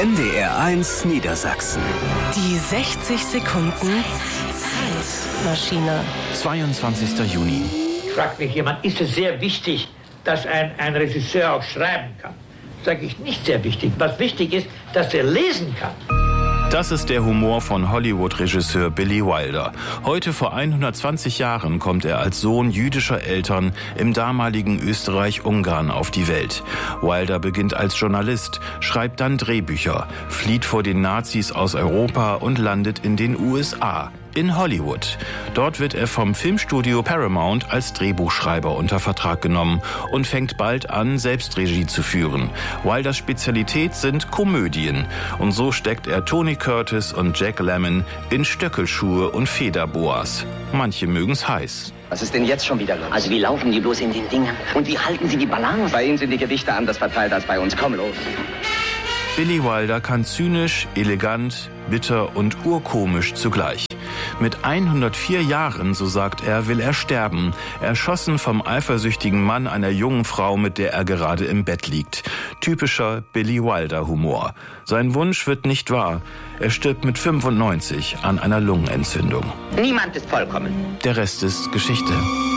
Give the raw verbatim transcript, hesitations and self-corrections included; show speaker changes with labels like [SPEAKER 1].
[SPEAKER 1] N D R eins Niedersachsen.
[SPEAKER 2] Die sechzig Sekunden Zeitmaschine.
[SPEAKER 3] zweiundzwanzigster Juni.
[SPEAKER 4] Fragt mich jemand, ist es sehr wichtig, dass ein, ein Regisseur auch schreiben kann? Sage ich, nicht sehr wichtig. Was wichtig ist, dass er lesen kann.
[SPEAKER 3] Das ist der Humor von Hollywood-Regisseur Billy Wilder. Heute vor hundertzwanzig Jahren kommt er als Sohn jüdischer Eltern im damaligen Österreich-Ungarn auf die Welt. Wilder beginnt als Journalist, schreibt dann Drehbücher, flieht vor den Nazis aus Europa und landet in den U S A. In Hollywood. Dort wird er vom Filmstudio Paramount als Drehbuchschreiber unter Vertrag genommen und fängt bald an, selbst Regie zu führen. Wilders Spezialität sind Komödien. Und so steckt er Tony Curtis und Jack Lemmon in Stöckelschuhe und Federboas. Manche mögen's heiß.
[SPEAKER 5] Was ist denn jetzt schon wieder los?
[SPEAKER 6] Also wie laufen die bloß in den Dingen? Und wie halten sie die Balance?
[SPEAKER 5] Bei Ihnen sind die Gewichte anders verteilt als bei uns. Komm los.
[SPEAKER 3] Billy Wilder kann zynisch, elegant, bitter und urkomisch zugleich. Mit hundertvier Jahren, so sagt er, will er sterben, erschossen vom eifersüchtigen Mann einer jungen Frau, mit der er gerade im Bett liegt. Typischer Billy Wilder-Humor. Sein Wunsch wird nicht wahr. Er stirbt mit fünfundneunzig an einer Lungenentzündung.
[SPEAKER 6] Niemand ist vollkommen.
[SPEAKER 3] Der Rest ist Geschichte.